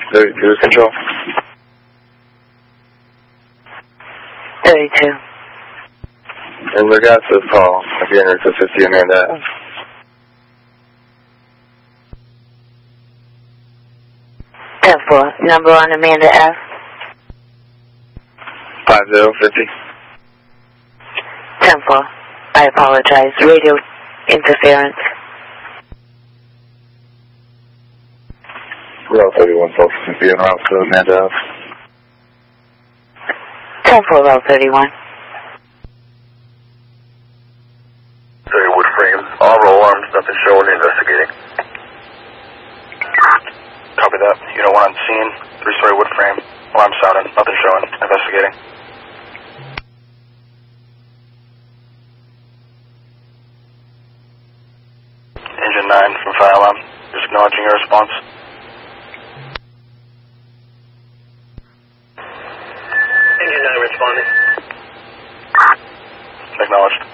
Cruise control. 32. In regards to this call, if you're in route to 50 Amanda Ave. 10-4. Number on Amanda F. 50. 10-4. I apologize. Radio interference. Route 31, folks. If you're in route to Amanda Ave. 10-4, Route 31. Sorry, wood frames. All roll arms, nothing showing, investigating. Copy that. Unit 1 on scene. 3-story wood frame. Alarm sounding, nothing showing, investigating. Engine 9 from fire alarm. Just acknowledging your response. Engine 9 responding. Acknowledged.